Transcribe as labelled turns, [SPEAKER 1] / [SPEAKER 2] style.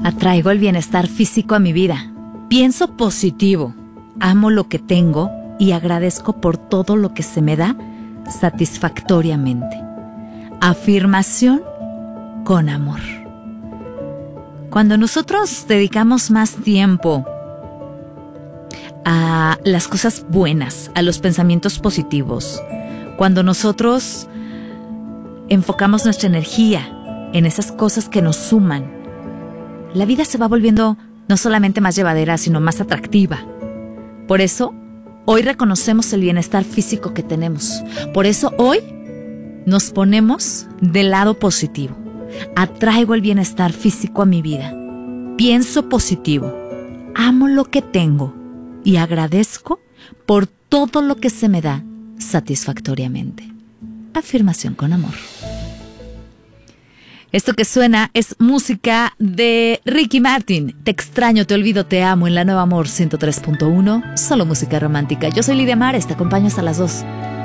[SPEAKER 1] Atraigo el bienestar físico a mi vida. Pienso positivo. Amo lo que tengo y agradezco por todo lo que se me da satisfactoriamente. Afirmación con amor. Cuando nosotros dedicamos más tiempo a las cosas buenas, a los pensamientos positivos, cuando nosotros enfocamos nuestra energía en esas cosas que nos suman, la vida se va volviendo no solamente más llevadera, sino más atractiva. Por eso, hoy reconocemos el bienestar físico que tenemos. Por eso, hoy nos ponemos del lado positivo. Atraigo el bienestar físico a mi vida. Pienso positivo. Amo lo que tengo y agradezco por todo lo que se me da satisfactoriamente. Afirmación con amor. Esto que suena es música de Ricky Martin. Te extraño, te olvido, te amo en la Nueva Amor 103.1. Solo música romántica. Yo soy Lidia Mares, te acompaño hasta las 2.